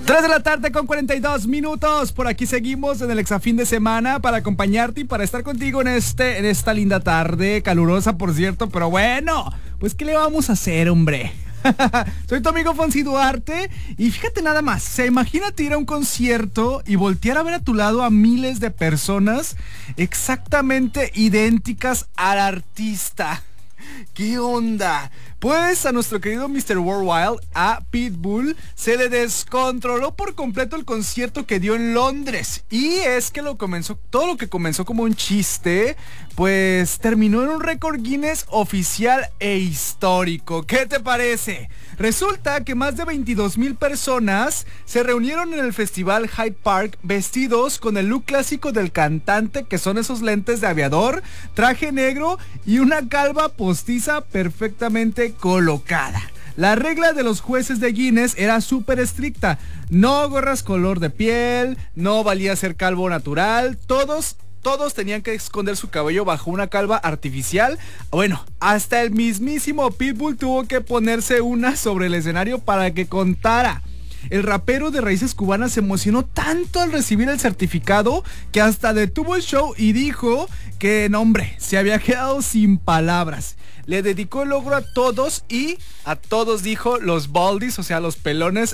3 de la tarde con 42 minutos. Por aquí seguimos en el Exafín de semana para acompañarte y para estar contigo en esta linda tarde, calurosa por cierto, pero bueno, pues ¿qué le vamos a hacer, hombre? Soy tu amigo Fonsi Duarte y fíjate nada más, imagínate ir a un concierto y voltear a ver a tu lado a miles de personas exactamente idénticas al artista. ¿Qué onda? Pues a nuestro querido Mr. Worldwide, a Pitbull, se le descontroló por completo el concierto que dio en Londres. Y es que todo lo que comenzó como un chiste, pues terminó en un récord Guinness oficial e histórico. ¿Qué te parece? Resulta que más de 22,000 personas se reunieron en el festival Hyde Park vestidos con el look clásico del cantante, que son esos lentes de aviador, traje negro y una calva postiza perfectamente colocada. La regla de los jueces de Guinness era súper estricta. No gorras color de piel, no valía ser calvo natural, todos tenían que esconder su cabello bajo una calva artificial. Bueno, hasta el mismísimo Pitbull tuvo que ponerse una sobre el escenario para que contara. El rapero de raíces cubanas se emocionó tanto al recibir el certificado que hasta detuvo el show y dijo que, no hombre, se había quedado sin palabras. Le dedicó el logro a todos y a todos dijo los baldies, o sea, los pelones,